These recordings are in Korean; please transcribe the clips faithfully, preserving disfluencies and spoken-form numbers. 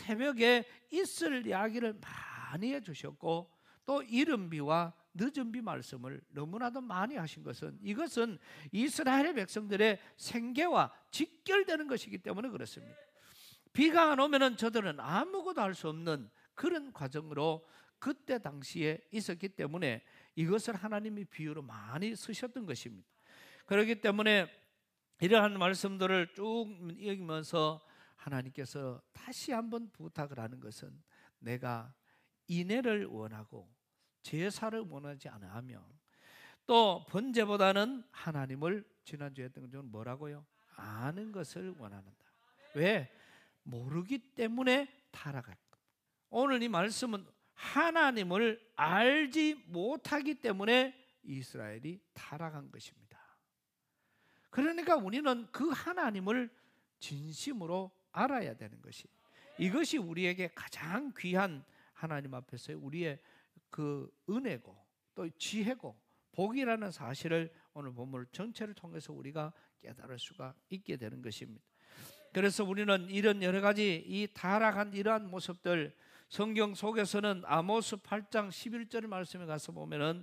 새벽에 있을 이야기를 많이 해주셨고 또 이른비와 늦은비 말씀을 너무나도 많이 하신 것은 이것은 이스라엘 백성들의 생계와 직결되는 것이기 때문에 그렇습니다. 비가 안 오면 저들은 아무것도 할 수 없는 그런 과정으로 그때 당시에 있었기 때문에 이것을 하나님이 비유로 많이 쓰셨던 것입니다. 그렇기 때문에 이러한 말씀들을 쭉 읽으면서 하나님께서 다시 한번 부탁을 하는 것은 내가 인애를 원하고 제사를 원하지 않으며 또 번제보다는 하나님을 지난주에 했던 것처럼 뭐라고요? 아는 것을 원한다. 왜? 모르기 때문에 타락할 겁니다. 오늘 이 말씀은 하나님을 알지 못하기 때문에 이스라엘이 타락한 것입니다. 그러니까 우리는 그 하나님을 진심으로 알아야 되는 것이 이것이 우리에게 가장 귀한 하나님 앞에서의 우리의 그 은혜고 또 지혜고 복이라는 사실을 오늘 본문 전체를 통해서 우리가 깨달을 수가 있게 되는 것입니다. 그래서 우리는 이런 여러 가지 이 타락한 이러한 모습들 성경 속에서는 아모스 팔 장 십일 절 말씀에 가서 보면은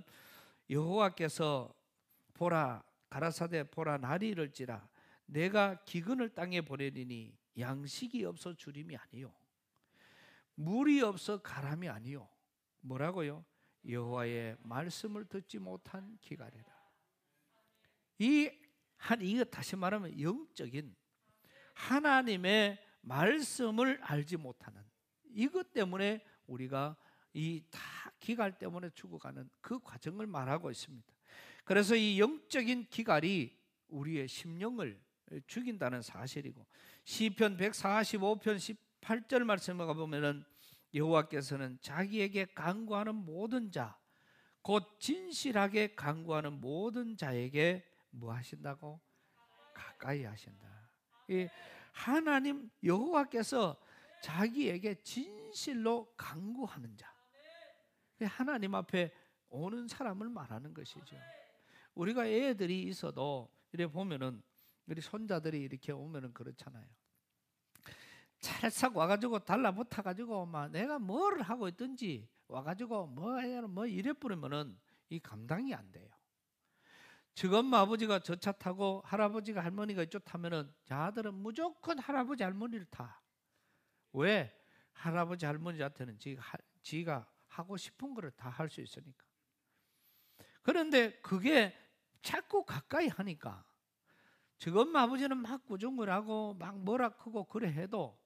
여호와께서 보라 가라사대 보라 날이 이를지라 내가 기근을 땅에 보내리니 양식이 없어 주림이 아니요 물이 없어 가람이 아니요 뭐라고요? 여호와의 말씀을 듣지 못한 기갈이라. 이 한 이거 다시 말하면 영적인 하나님의 말씀을 알지 못하는 이것 때문에 우리가 이 다 기갈 때문에 죽어가는 그 과정을 말하고 있습니다. 그래서 이 영적인 기갈이 우리의 심령을 죽인다는 사실이고 시편 백사십오 편 십팔 절 말씀에 가보면은 여호와께서는 자기에게 간구하는 모든 자, 곧 진실하게 간구하는 모든 자에게 뭐 하신다고? 가까이 하신다. 이 하나님 여호와께서 자기에게 진실로 간구하는 자, 하나님 앞에 오는 사람을 말하는 것이죠. 우리가 애들이 있어도 이렇게 보면은 우리 손자들이 이렇게 오면은 그렇잖아요. 찰싹 와가지고 달라붙어가지고 막 내가 뭘 하고 있든지 와가지고 뭐 해야 뭐 이래 뿌리면은 이 감당이 안 돼요. 지금 엄마 아버지가 저 차 타고 할아버지가 할머니가 이쪽 타면은 자들은 무조건 할아버지 할머니를 타. 왜? 할아버지 할머니한테는 지가, 지가 하고 싶은 거를 다 할 수 있으니까. 그런데 그게 자꾸 가까이 하니까 지금 엄마 아버지는 막 꾸중을 하고 막 뭐라 크고 그래 해도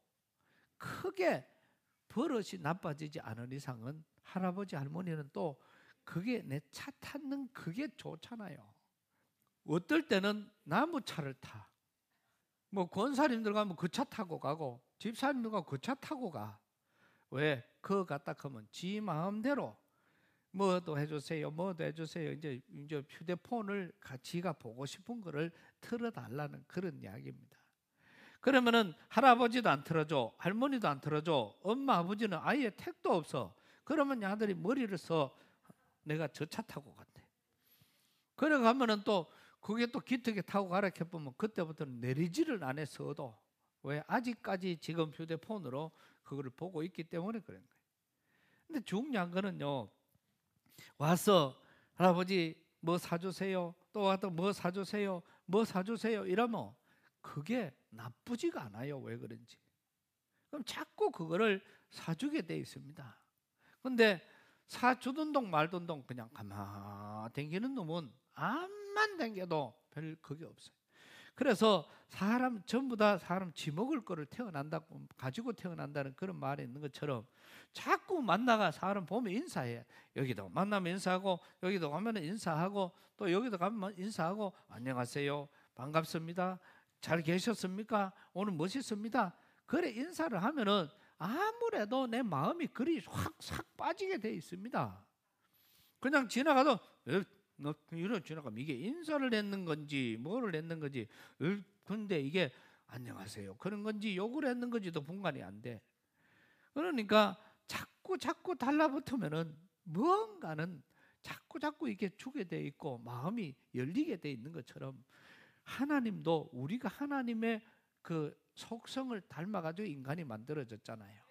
크게 버릇이 나빠지지 않은 이상은 할아버지 할머니는 또 그게 내 차 타는 그게 좋잖아요. 어떨 때는 나무차를 타. 뭐 권사님들 가면 그 차 타고 가고 집사님들 가면 그 차 타고 가. 왜? 그거 갖다 하면 지 마음대로 뭐도 해주세요, 뭐도 해주세요. 이제 이제 휴대폰을 지가 보고 싶은 거를 틀어달라는 그런 이야기입니다. 그러면은 할아버지도 안 틀어줘, 할머니도 안 틀어줘, 엄마 아버지는 아예 택도 없어. 그러면 아들이 머리를 써 내가 저 차 타고 간대. 그래 가면은 또 그게 또 기특하게 타고 가라 해보면 그때부터는 내리지를 안 했어도 왜? 아직까지 지금 휴대폰으로 그거를 보고 있기 때문에 그런 거예요. 근데 중요한 거는요, 와서 할아버지 뭐 사주세요, 또 와서 뭐 사주세요, 뭐 사주세요 이러면 그게 나쁘지가 않아요. 왜 그런지. 그럼 자꾸 그거를 사주게 돼 있습니다. 근데 사주던 동 말던 동 그냥 가만 댕기는 놈은 암만 댕겨도 별 그게 없어요. 그래서 사람 전부 다 사람 지먹을 거를 태어난다고 가지고 태어난다는 그런 말이 있는 것처럼 자꾸 만나가 사람 보면 인사해. 여기도 만나면 인사하고 여기도 가면 인사하고 또 여기도 가면 인사하고 안녕하세요, 반갑습니다, 잘 계셨습니까, 오늘 멋있습니다. 그래 인사를 하면은 아무래도 내 마음이 그리 확 싹 빠지게 돼 있습니다. 그냥 지나가도 너 이런 지나가면 이게 인사를 했는 건지 뭐를 했는 건지, 근데 이게 안녕하세요 그런 건지 욕을 했는 건지도 분간이 안 돼. 그러니까 자꾸 자꾸 달라붙으면은 무언가는 자꾸 자꾸 이렇게 주게 돼 있고 마음이 열리게 돼 있는 것처럼 하나님도 우리가 하나님의 그 속성을 닮아가지고 인간이 만들어졌잖아요.